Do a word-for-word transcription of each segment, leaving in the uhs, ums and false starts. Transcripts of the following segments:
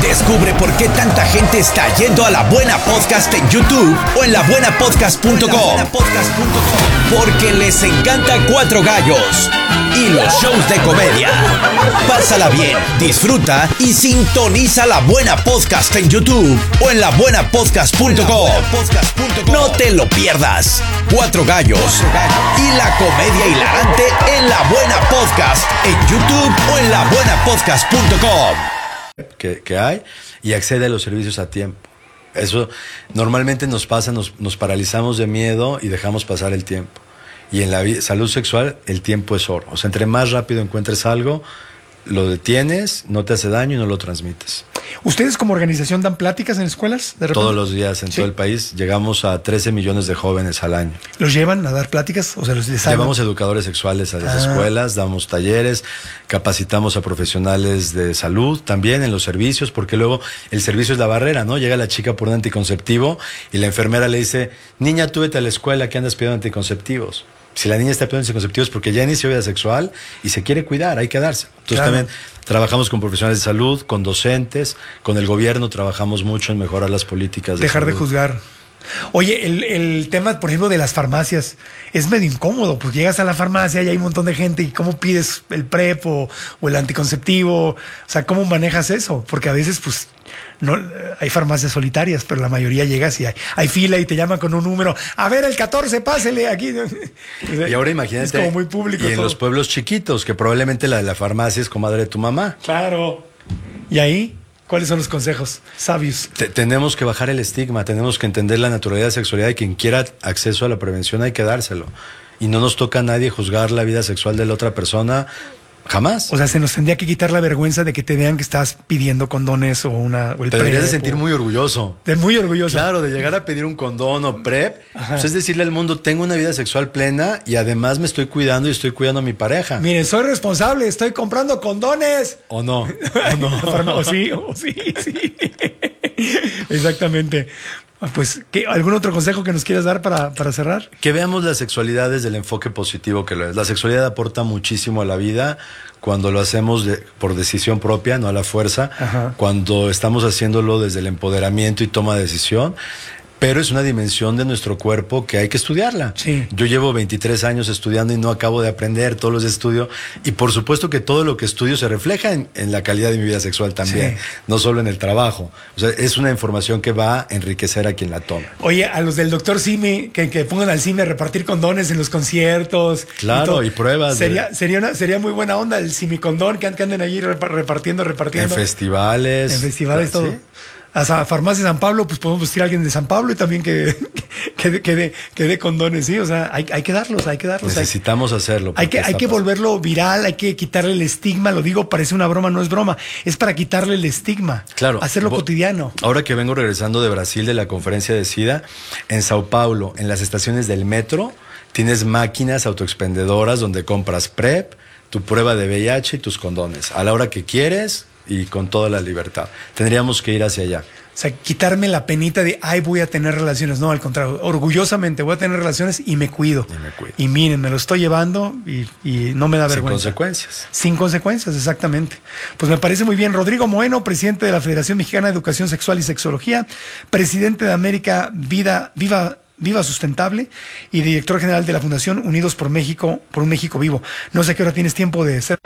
Descubre por qué tanta gente está yendo a La Buena Podcast en YouTube o en la buena podcast punto com. Porque les encanta Cuatro Gallos y los shows de comedia. Pásala bien, disfruta y sintoniza La Buena Podcast en YouTube o en la buena podcast punto com. No te lo pierdas. Cuatro Gallos y la comedia hilarante en La Buena Podcast en YouTube o en la buena podcast punto com. Que, que hay y accede a los servicios a tiempo. Eso normalmente nos pasa, nos, nos paralizamos de miedo y dejamos pasar el tiempo. Y en la vi- salud sexual el tiempo es oro. O sea, entre más rápido encuentres algo, lo detienes, no te hace daño y no lo transmites. ¿Ustedes como organización dan pláticas en escuelas? De repente? Todos los días en Sí. todo el país llegamos a trece millones de jóvenes al año. ¿Los llevan a dar pláticas? O sea, los les hablan? Llevamos educadores sexuales a las Ah. escuelas, damos talleres, capacitamos a profesionales de salud también en los servicios, porque luego el servicio es la barrera, ¿no? Llega la chica por un anticonceptivo y la enfermera le dice, niña, tú vete a la escuela, que andas pidiendo anticonceptivos. Si la niña está pidiendo anticonceptivos porque ya inició vida sexual y se quiere cuidar, hay que darse. Entonces Claro. también trabajamos con profesionales de salud, con docentes, con el gobierno trabajamos mucho en mejorar las políticas de Dejar de salud. juzgar. Oye, el, el tema, por ejemplo, de las farmacias es medio incómodo, pues llegas a la farmacia y hay un montón de gente y cómo pides el PrEP o, o el anticonceptivo, o sea, ¿cómo manejas eso? Porque a veces, pues, no hay farmacias solitarias, pero la mayoría llegas y hay, hay fila y te llaman con un número, a ver, el catorce, pásele aquí. Y ahora imagínate, es como muy público y en todo. los pueblos chiquitos, que probablemente la de la farmacia es comadre de tu mamá. Claro. ¿Y ahí? ¿Cuáles son los consejos sabios? Te- tenemos que bajar el estigma, tenemos que entender la naturaleza de la sexualidad y quien quiera acceso a la prevención hay que dárselo. Y no nos toca a nadie juzgar la vida sexual de la otra persona, jamás. O sea, se nos tendría que quitar la vergüenza de que te vean que estás pidiendo condones o una o el Te deberías de PrEP sentir o- muy orgulloso. de muy orgulloso. Claro, de llegar a pedir un condón o PrEP, pues es decirle al mundo, tengo una vida sexual plena y además me estoy cuidando y estoy cuidando a mi pareja. Miren, soy responsable, estoy comprando condones. ¿O no? ¿O no? O sí, o sí, sí. Exactamente. Pues, ¿qué, ¿algún otro consejo que nos quieras dar para, para cerrar? Que veamos la sexualidad desde el enfoque positivo que lo es. La sexualidad aporta muchísimo a la vida cuando lo hacemos de- por decisión propia, no a la fuerza. Ajá. Cuando estamos haciéndolo desde el empoderamiento y toma de decisión. Pero es una dimensión de nuestro cuerpo que hay que estudiarla. Sí. Yo llevo veintitrés años estudiando y no acabo de aprender, todos los estudio. Y por supuesto que todo lo que estudio se refleja en, en la calidad de mi vida sexual también, Sí. no solo en el trabajo. O sea, es una información que va a enriquecer a quien la toma. Oye, a los del doctor Simi, que, que pongan al Simi a repartir condones en los conciertos. Claro, todo. y pruebas de- Sería, sería, una, sería muy buena onda el Simi condón, que, que anden allí repa- repartiendo, repartiendo. En festivales. En festivales, todo. Sí. A Sa- Farmacia San Pablo, pues podemos vestir a alguien de San Pablo y también que, que, dé- que, dé- que dé condones, sí. O sea, hay, hay que darlos, hay que darlos. hay- Necesitamos hacerlo. Hay porque que, hay está que pasando. volverlo viral, hay que quitarle el estigma. Lo digo, parece una broma, no es broma. Es para quitarle el estigma. Claro. Hacerlo Vo- cotidiano. Ahora que vengo regresando de Brasil de la conferencia de SIDA, en Sao Paulo, en las estaciones del metro, tienes máquinas autoexpendedoras donde compras PrEP, tu prueba de V I H y tus condones. A la hora que quieres y con toda la libertad. Tendríamos que ir hacia allá. O sea, quitarme la penita de, ay, voy a tener relaciones. No, al contrario, orgullosamente voy a tener relaciones y me cuido. Y me cuido. Y miren, me lo estoy llevando y, y no me da Sin vergüenza. consecuencias. Sin consecuencias, exactamente. Pues me parece muy bien. Rodrigo Moeno, presidente de la Federación Mexicana de Educación Sexual y Sexología, presidente de América Vida, Viva, Viva Sustentable y director general de la Fundación Unidos por México, por un México Vivo. No sé a qué hora tienes tiempo de ser.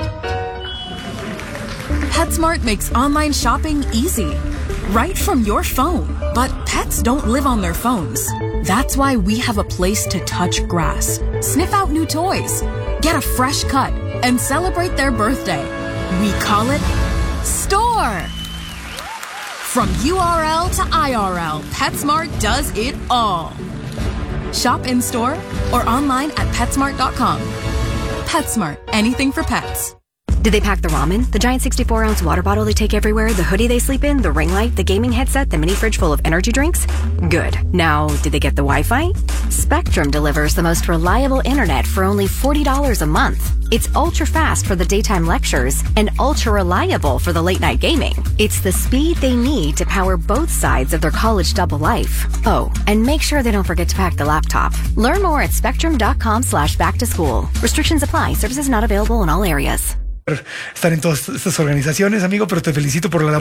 PetSmart makes online shopping easy, right from your phone. But pets don't live on their phones. That's why we have a place to touch grass, sniff out new toys, get a fresh cut, and celebrate their birthday. We call it Store. From U R L to I R L, PetSmart does it all. Shop in store or online at PetSmart dot com. PetSmart, anything for pets. Did they pack the ramen, the giant sixty-four ounce water bottle they take everywhere, the hoodie they sleep in, the ring light, the gaming headset, the mini fridge full of energy drinks? Good. Now, did they get the Wi-Fi? Spectrum delivers the most reliable internet for only forty dollars a month. It's ultra fast for the daytime lectures and ultra reliable for the late night gaming. It's the speed they need to power both sides of their college double life. Oh, and make sure they don't forget to pack the laptop. Learn more at spectrum.com slash back to school. Restrictions apply. Services not available in all areas. Estar en todas estas organizaciones, amigo, pero te felicito por la